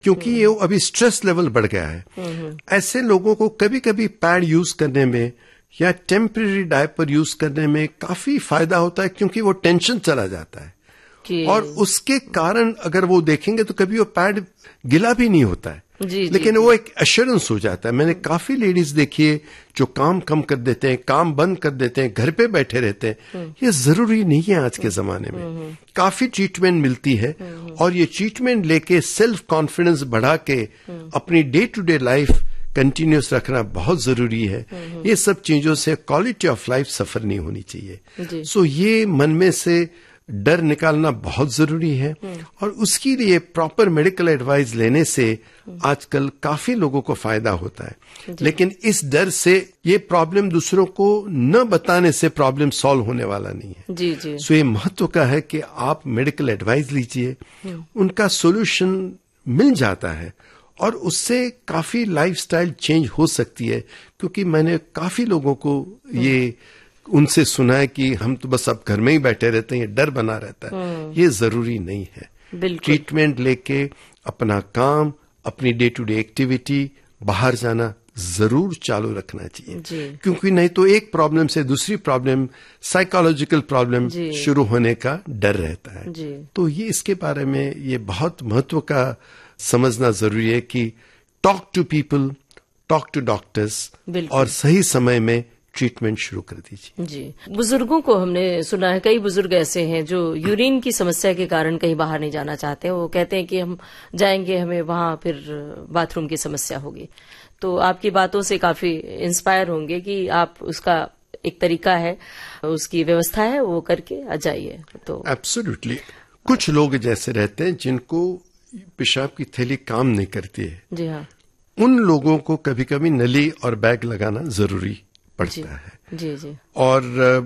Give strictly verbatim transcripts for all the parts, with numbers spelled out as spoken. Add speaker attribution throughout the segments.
Speaker 1: क्योंकि ये अभी स्ट्रेस लेवल बढ़ गया है। ऐसे लोगों को कभी कभी पैड यूज करने में या टेम्परेरी डायपर यूज करने में काफी फायदा होता है, क्योंकि वो टेंशन चला जाता है और उसके कारण अगर वो देखेंगे तो कभी वो पैड गिला भी नहीं होता है, जी, लेकिन जी, वो एक एश्योरेंस हो जाता है। मैंने काफी लेडीज देखी है जो काम कम कर देते हैं, काम बंद कर देते हैं, घर पे बैठे रहते हैं। ये जरूरी नहीं है आज के जमाने में। काफी ट्रीटमेंट मिलती है और ये ट्रीटमेंट लेके सेल्फ कॉन्फिडेंस बढ़ा के अपनी day to day life continuous रखना बहुत जरूरी है। ये सब चीजों से क्वालिटी ऑफ लाइफ सफर नहीं होनी चाहिए। सो so, ये मन में से डर निकालना बहुत जरूरी है और उसके लिए प्रॉपर मेडिकल एडवाइस लेने से आजकल काफी लोगों को फायदा होता है। लेकिन इस डर से ये प्रॉब्लम दूसरों को न बताने से प्रॉब्लम सॉल्व होने वाला नहीं है। जी जी। सो ये महत्व का है कि आप मेडिकल एडवाइस लीजिए, उनका सोल्यूशन मिल जाता है और उससे काफी लाइफस्टाइल चेंज हो सकती है। क्योंकि मैंने काफी लोगों को ये उनसे सुना है कि हम तो बस अब घर में ही बैठे रहते हैं, ये डर बना रहता है। ये जरूरी नहीं है। ट्रीटमेंट लेके अपना काम, अपनी डे टू डे एक्टिविटी, बाहर जाना जरूर चालू रखना चाहिए, क्योंकि नहीं तो एक प्रॉब्लम से दूसरी प्रॉब्लम, साइकोलॉजिकल प्रॉब्लम शुरू होने का डर रहता है। तो ये इसके बारे में ये बहुत महत्व का समझना जरूरी है कि talk to people, talk to doctors और सही समय में ट्रीटमेंट शुरू कर दीजिए। जी,
Speaker 2: बुजुर्गों को हमने सुना है, कई बुजुर्ग ऐसे हैं जो यूरिन की समस्या के कारण कहीं बाहर नहीं जाना चाहते। वो कहते हैं कि हम जाएंगे, हमें वहां फिर बाथरूम की समस्या होगी। तो आपकी बातों से काफी इंस्पायर होंगे कि आप उसका एक तरीका है, उसकी व्यवस्था है, वो करके आ जाइए। तो
Speaker 1: एब्सोल्युटली। कुछ लोग जैसे रहते हैं जिनको पेशाब की थैली काम नहीं करती है। जी हाँ। उन लोगों को कभी कभी नली और बैग लगाना जरूरी पड़ता जी, है जी जी। और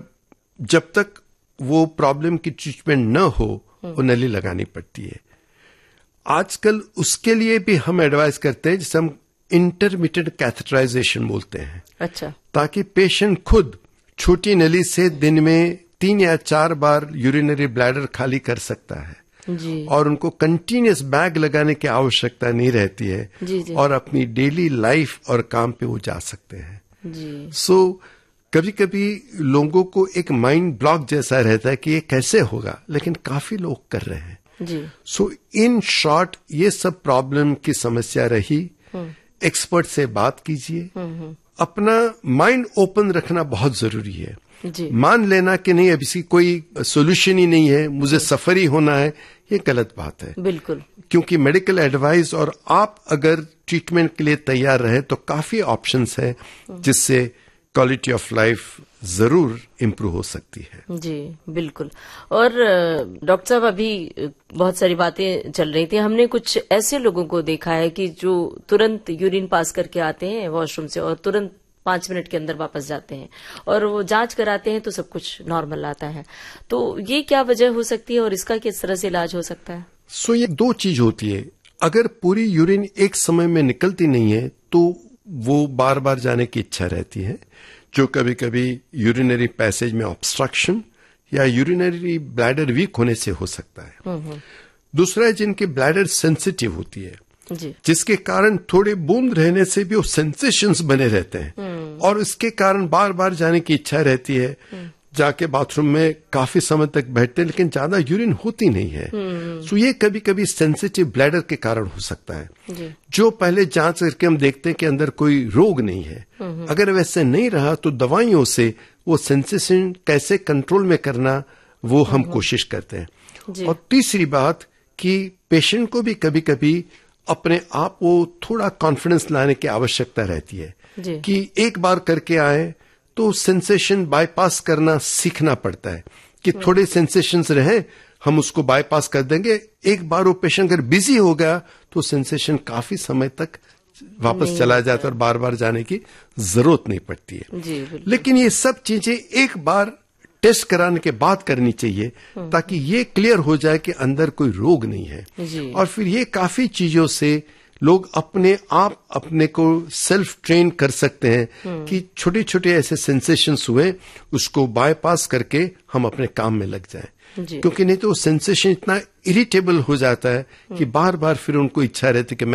Speaker 1: जब तक वो प्रॉब्लम की ट्रीटमेंट न हो वो नली लगानी पड़ती है। आजकल उसके लिए भी हम एडवाइस करते हैं, जिसे हम इंटरमिटेंट कैथेटराइजेशन बोलते हैं। अच्छा। ताकि पेशेंट खुद छोटी नली से दिन में तीन या चार बार यूरिनरी ब्लैडर खाली कर सकता है जी। और उनको कंटिन्यूस बैग लगाने की आवश्यकता नहीं रहती है जी जी। और अपनी डेली लाइफ और काम पे वो जा सकते हैं जी। सो so, कभी कभी लोगों को एक माइंड ब्लॉक जैसा रहता है कि ये कैसे होगा, लेकिन काफी लोग कर रहे हैं जी। सो इन शॉर्ट ये सब प्रॉब्लम की समस्या रही, एक्सपर्ट से बात कीजिए, अपना माइंड ओपन रखना बहुत जरूरी है जी। मान लेना कि नहीं अब इसकी कोई सोल्यूशन ही नहीं है, मुझे सफर ही होना है, ये गलत बात है बिल्कुल। क्योंकि मेडिकल एडवाइस और आप अगर ट्रीटमेंट के लिए तैयार रहे तो काफी ऑप्शंस है जिससे क्वालिटी ऑफ लाइफ जरूर इम्प्रूव हो सकती है
Speaker 2: जी बिल्कुल। और डॉक्टर साहब, अभी बहुत सारी बातें चल रही थी, हमने कुछ ऐसे लोगों को देखा है कि जो तुरंत यूरिन पास करके आते हैं वॉशरूम से और तुरंत पांच मिनट के अंदर वापस जाते हैं और वो जांच कराते हैं तो सब कुछ नॉर्मल आता है। तो ये क्या वजह हो सकती है और इसका किस तरह से इलाज हो सकता है?
Speaker 1: सो so, ये दो चीज होती है। अगर पूरी यूरिन एक समय में निकलती नहीं है तो वो बार बार जाने की इच्छा रहती है, जो कभी कभी यूरिनरी पैसेज में ऑब्स्ट्रक्शन या यूरिनरी ब्लैडर वीक होने से हो सकता है। दूसरा है जिनकी ब्लैडर सेंसिटिव होती है जी। जिसके कारण थोड़े बूंद रहने से भी वो सेंसेशंस बने रहते हैं और इसके कारण बार बार जाने की इच्छा रहती है, जाके बाथरूम में काफी समय तक बैठते हैं लेकिन ज्यादा यूरिन होती नहीं है। सो ये कभी कभी सेंसिटिव ब्लैडर के कारण हो सकता है, जो पहले जांच करके हम देखते हैं कि अंदर कोई रोग नहीं है। अगर वैसे नहीं रहा तो दवाइयों से वो सेंसेशन कैसे कंट्रोल में करना वो हम कोशिश करते हैं। और तीसरी बात कि पेशेंट को भी कभी कभी अपने आप को थोड़ा कॉन्फिडेंस लाने की आवश्यकता रहती है कि एक बार करके आए तो सेंसेशन बाईपास करना सीखना पड़ता है कि थोड़े सेंसेशंस रहे हम उसको बाईपास कर देंगे। एक बार वो पेशेंट अगर बिजी हो गया तो सेंसेशन काफी समय तक वापस चला जाता है और बार बार जाने की जरूरत नहीं पड़ती है। लेकिन ये सब चीजें एक बार टेस्ट कराने के बाद करनी चाहिए ताकि ये क्लियर हो जाए कि अंदर कोई रोग नहीं है। और फिर ये काफी चीजों से लोग अपने आप अपने को सेल्फ ट्रेन कर सकते हैं कि छोटे छोटे ऐसे सेंसेशंस हुए उसको बाईपास करके हम अपने काम में लग जाएं। क्योंकि नहीं तो सेंसेशन इतना इरिटेबल हो जाता है कि बार बार फिर उनको इच्छा रहती है कि